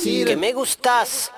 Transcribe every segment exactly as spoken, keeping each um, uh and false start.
decir que me gustás.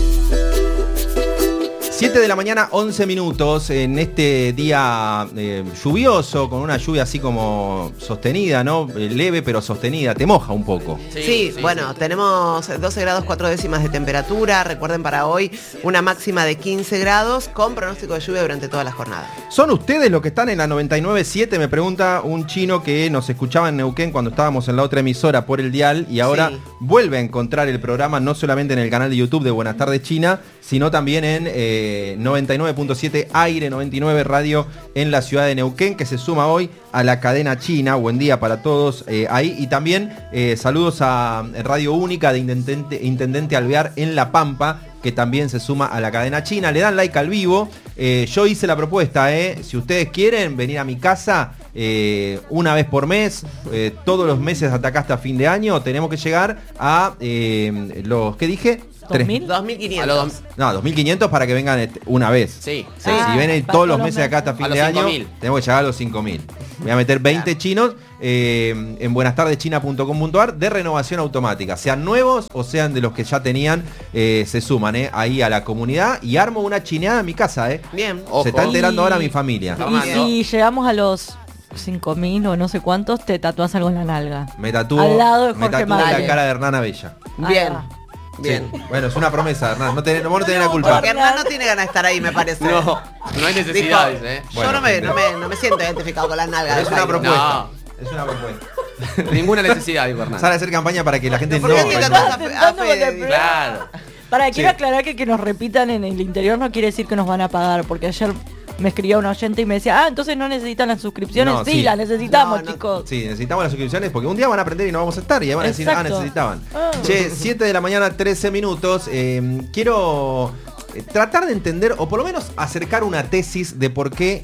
siete de la mañana, once minutos, en este día eh, lluvioso, con una lluvia así como sostenida, ¿no? Eh, leve pero sostenida, te moja un poco. Sí, Sí, sí, bueno, sí. tenemos doce grados cuatro décimas de temperatura. Recuerden para hoy una máxima de quince grados con pronóstico de lluvia durante toda la jornada. ¿Son ustedes los que están en la noventa y nueve punto siete? Me pregunta un chino que nos escuchaba en Neuquén cuando estábamos en la otra emisora por el dial y ahora Sí. vuelve a encontrar el programa no solamente en el canal de YouTube de Buenas Tardes China, sino también en eh, noventa y nueve punto siete Aire noventa y nueve Radio en la ciudad de Neuquén, que se suma hoy a la cadena china. Buen día para todos eh, ahí. Y también eh, saludos a Radio Única de Intendente, Intendente Alvear en La Pampa, que también se suma a la cadena china. Le dan like al vivo. Eh, yo hice la propuesta, eh. Si ustedes quieren venir a mi casa eh, una vez por mes, eh, todos los meses hasta acá hasta fin de año, tenemos que llegar a eh, los, ¿qué dije? ¿dos mil? dos mil A quinientos. los- No, dos mil quinientos para que vengan este, una vez. Sí, Sí, sí. Ah, si vienen para todos los todos los meses acá hasta meses. fin A los de año, cinco mil. tenemos que llegar a los cinco mil. Voy a meter veinte Claro. chinos eh, en buenas tardes china punto com punto a r de renovación automática. Sean nuevos o sean de los que ya tenían, eh, se suman eh, ahí a la comunidad y armo una chineada en mi casa. Eh. Bien. Ojo. Se está enterando Y- ahora mi familia. Está Y Armando. si llegamos a los cinco mil o no sé cuántos, te tatuás algo en la nalga. Me tatúo, Al lado de me Jorge tatúo la Malle. cara de Hernán Abella. Bien. Ah, Bien. Sí. Bueno, es una promesa, Hernán. No tenés, vos no tenés la culpa. Porque Hernán no tiene ganas de estar ahí, me parece. No, no hay necesidades, ¿eh? Yo Bueno, no, me, gente. no, me, no me siento identificado con la nalga. Pero es de una Jairo. propuesta. Es una propuesta. Ninguna necesidad, dijo Hernán. Sale a hacer campaña para que la gente no... ¿Por qué te tatuás a, Intentando a con el Fede? programa. Claro. Para, quiero Sí. aclarar que que nos repitan en el interior no quiere decir que nos van a pagar, porque ayer me escribía un oyente y me decía, ah, entonces no necesitan las suscripciones. No, sí, sí. las necesitamos, No, no. chicos. Sí, necesitamos las suscripciones porque un día van a aprender y no vamos a estar y ya van a decir, ah, Exacto. necesitaban. Ah. Che, siete de la mañana, trece minutos. Eh, quiero eh, tratar de entender, o por lo menos acercar una tesis de por qué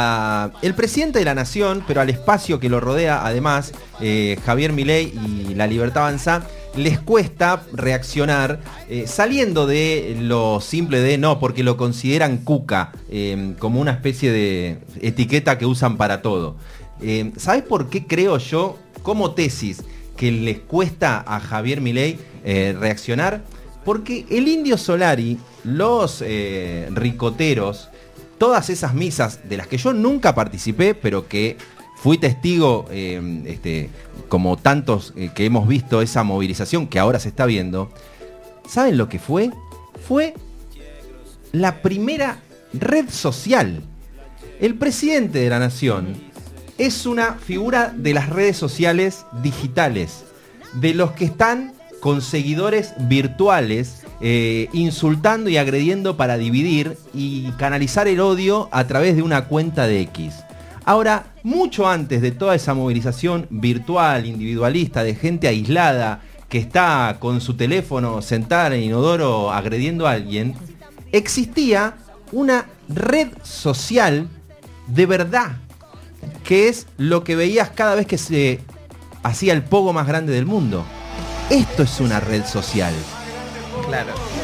a el presidente de la nación, pero al espacio que lo rodea, además, eh, Javier Milei y La Libertad Avanza, les cuesta reaccionar eh, saliendo de lo simple de no, porque lo consideran cuca, eh, como una especie de etiqueta que usan para todo. Eh, ¿Sabes por qué creo yo, como tesis, que les cuesta a Javier Milei eh, reaccionar? Porque el Indio Solari, los eh, ricoteros, todas esas misas de las que yo nunca participé, pero que fui testigo, eh, este, como tantos eh, que hemos visto esa movilización que ahora se está viendo, ¿saben lo que fue? Fue la primera red social. El presidente de la nación es una figura de las redes sociales digitales, de los que están con seguidores virtuales, eh, insultando y agrediendo para dividir y canalizar el odio a través de una cuenta de X. Ahora, mucho antes de toda esa movilización virtual, individualista, de gente aislada que está con su teléfono sentada en el inodoro agrediendo a alguien, existía una red social de verdad, que es lo que veías cada vez que se hacía el pogo más grande del mundo. Esto es una red social. Claro.